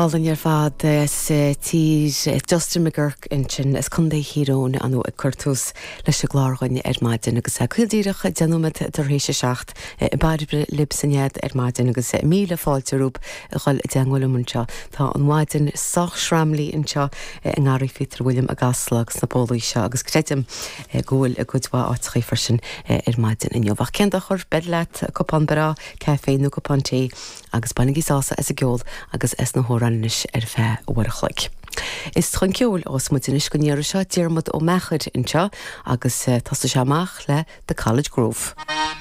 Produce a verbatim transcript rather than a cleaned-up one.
Aldan ar fad tír Justin McGurk intin is chun é hírón anú a curtús leis se gláirhain ar maidin agus a chuildíirecha denúmid tar rééis seacht i baribre libsannéad ar maidin agus míle fáilteúb a chuil deanghfuil munseo Tá an maidin soch sramlí inseo an gáirí fitar William a gaslagus na bólaí seo agus credim ggóil a gudhá áitchaí farsin ar maidin in jobhach cenda chur bedleat copán bara cefé nó copán té agus banigí sása as a geol agus es na hóran Nis ar fé warchlik. Is tron ceol os muidinis go níar seo dearmod ó mechad inseo agus tá se amach le the College Grove.